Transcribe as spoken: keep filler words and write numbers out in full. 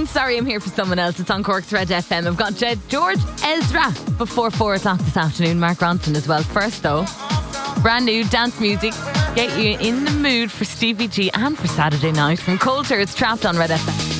afternoon. Sorry, I'm here for someone else. It's on Cork's Red F M. I've got Jed George Ezra before four o'clock this afternoon. Mark Ronson as well. First though, brand new dance music. Get you in the mood for Stevie G and for Saturday night. From Coulter, it's Trapped on Red F M.